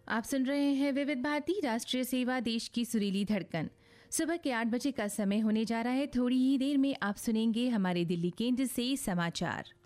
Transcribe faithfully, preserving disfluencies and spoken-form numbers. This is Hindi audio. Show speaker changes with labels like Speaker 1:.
Speaker 1: आप सुन रहे हैं विविध भारती राष्ट्रीय सेवा, देश की सुरीली धड़कन। सुबह के आठ बजे का समय होने जा रहा है। थोड़ी ही देर में आप सुनेंगे हमारे दिल्ली केंद्र से समाचार।